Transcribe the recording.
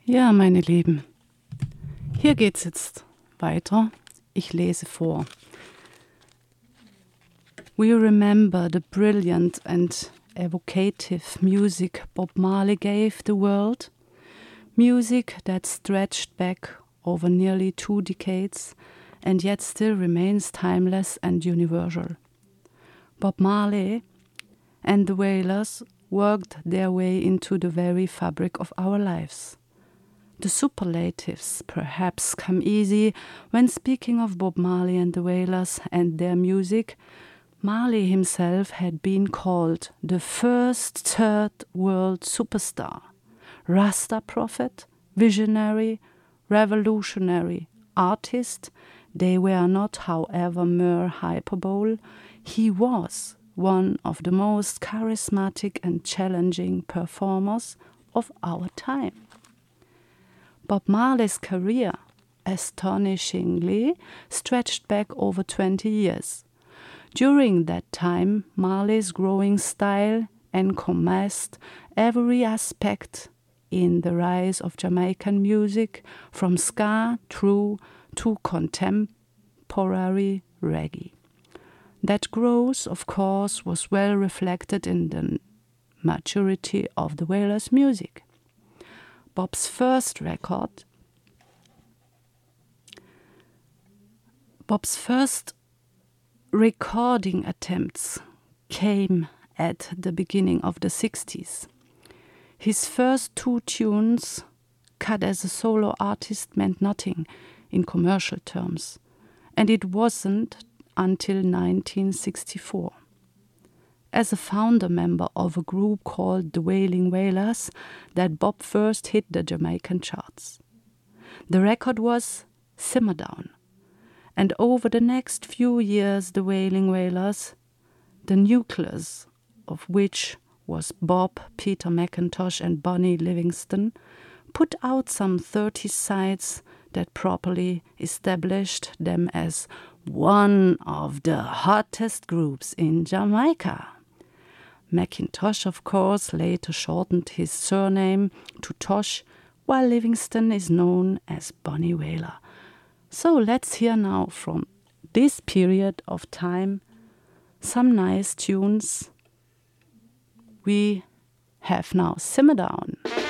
Ja, meine Lieben, hier geht's jetzt weiter. Ich lese vor. We remember the brilliant and evocative music Bob Marley gave the world. Music that stretched back over nearly 2 decades and yet still remains timeless and universal. Bob Marley and the Wailers worked their way into the very fabric of our lives. The superlatives perhaps come easy when speaking of Bob Marley and the Wailers and their music. Marley himself had been called the first third world superstar, Rasta prophet, visionary, revolutionary, artist. They were not, however, mere hyperbole. He was one of the most charismatic and challenging performers of our time. Bob Marley's career astonishingly stretched back over 20 years. During that time, Marley's growing style encompassed every aspect in the rise of Jamaican music, from ska through to contemporary reggae. That growth, of course, was well reflected in the maturity of the Wailers' music. Bob's first recording attempts came at the beginning of the 60s. His first 2 tunes, cut as a solo artist, meant nothing in commercial terms, and it wasn't until 1964. As a founder member of a group called the Wailing Wailers that Bob first hit the Jamaican charts. The record was Simmer Down, and over the next few years the Wailing Wailers, the nucleus of which was Bob, Peter McIntosh and Bonnie Livingston, put out some 30 sides that properly established them as one of the hottest groups in Jamaica. McIntosh, of course, later shortened his surname to Tosh, while Livingston is known as Bonnie Wailer. So let's hear now from this period of time some nice tunes. We have now Simmer Down.